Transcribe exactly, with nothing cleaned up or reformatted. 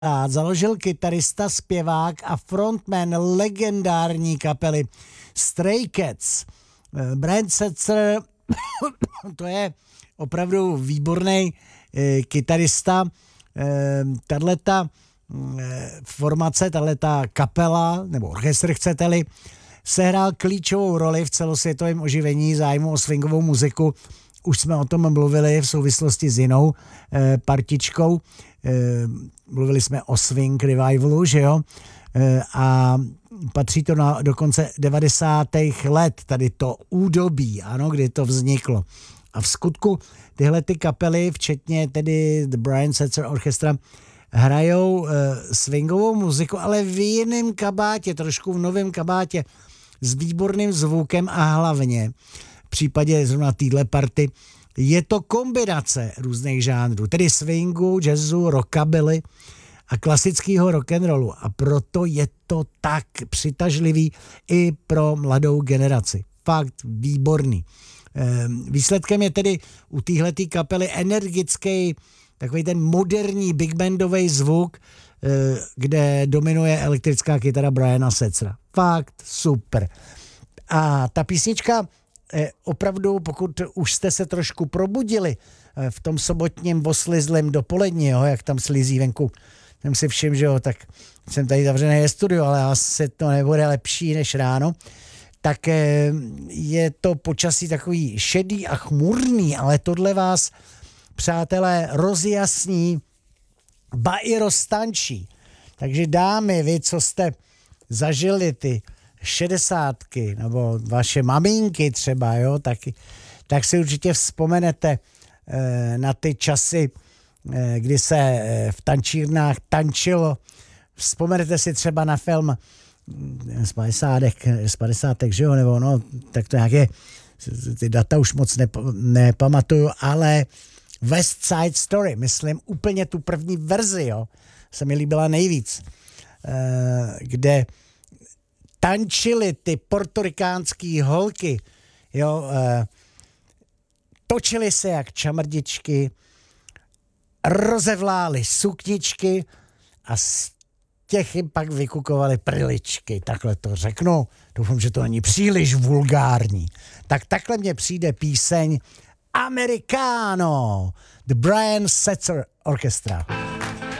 založil kytarista, zpěvák a frontman legendární kapely Stray Cats. Brian Setzer, to je opravdu výborný e, kytarista. E, tato e, formace, tato kapela, nebo orchestr, chcete-li, sehrál klíčovou roli v celosvětovém oživení zájmu o swingovou muziku. Už jsme o tom mluvili v souvislosti s jinou e, partičkou. E, mluvili jsme o swing revivalu, že jo? E, a patří to na, do konce devadesátých let, tady to údobí, ano, kdy to vzniklo. A v skutku tyhle ty kapely, včetně tedy The Brian Setzer Orchestra, hrajou e, swingovou muziku, ale v jiném kabátě, trošku v novém kabátě, s výborným zvukem a hlavně v případě zrovna téhle party je to kombinace různých žánrů, tedy swingu, jazzu, rockabilly a klasického rock'n'rollu. A proto je to tak přitažlivý i pro mladou generaci. Fakt výborný. Výsledkem je tedy u téhletý kapely energický, takový ten moderní big bandový zvuk, kde dominuje elektrická kytara Briana Setzera. Fakt super. A ta písnička opravdu, pokud už jste se trošku probudili v tom sobotním oslizlém dopolední, jo, jak tam slizí venku, jsem si všiml, že jo, tak jsem tady zavřený je studio, ale asi to nebude lepší než ráno, tak je to počasí takový šedý a chmurný, ale tohle vás, přátelé, rozjasní, ba i roztančí. Takže dámy, vy, co jste zažili ty šedesátky, nebo vaše maminky třeba, jo, tak, tak si určitě vzpomenete e, na ty časy, e, kdy se e, v tančírnách tančilo. Vzpomenete si třeba na film z padesátek, z padesátek, že jo, nebo no, tak to nějak je, ty data už moc nep, nepamatuju, ale West Side Story, myslím úplně tu první verzi, jo, se mi líbila nejvíc, e, kde tančily ty portorikánský holky, jo, e, točily se jak čamrdičky, rozevlály sukničky a z těch jim pak vykukovaly priličky, takhle to řeknu, doufám, že to není příliš vulgární. Tak takhle mně přijde píseň Americano, The Brian Setzer Orchestra.